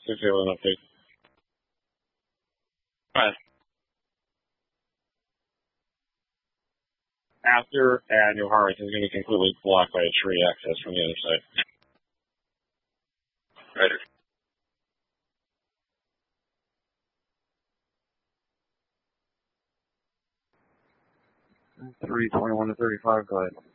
681 update. Right. After New Harvest is going to be completely blocked by a tree access from the other side. Right. 321 to 35, go ahead.